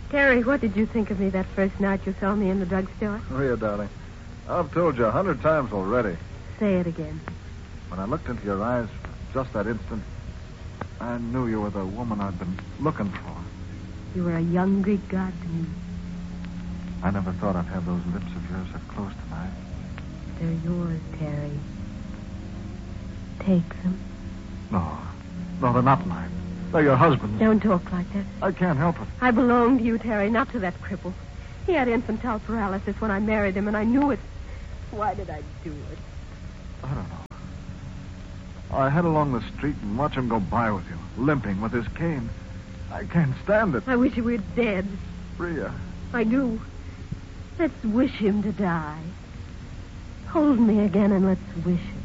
Terry, what did you think of me that first night you saw me in the drugstore? Rhea, darling, I've told you 100 times already. Say it again. When I looked into your eyes, just that instant, I knew you were the woman I'd been looking for. You were a young Greek god to me. I never thought I'd have those lips of yours so close tonight. They're yours, Terry. Take them. No, they're not mine. They're your husband's. Don't talk like that. I can't help it. I belong to you, Terry, not to that cripple. He had infantile paralysis when I married him, and I knew it. Why did I do it? I don't know. I head along the street and watch him go by with you, limping with his cane. I can't stand it. I wish he were dead. Rhea. I do. Let's wish him to die. Hold me again and let's wish him.